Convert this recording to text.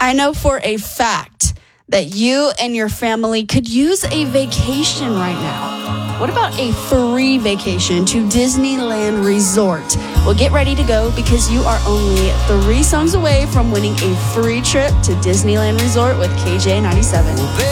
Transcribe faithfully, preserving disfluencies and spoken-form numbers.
I know for a fact that you and your family could use a vacation right now. What about a free vacation to Disneyland Resort? Well, get ready to go because you are only three songs away from winning a free trip to Disneyland Resort with K J ninety-seven.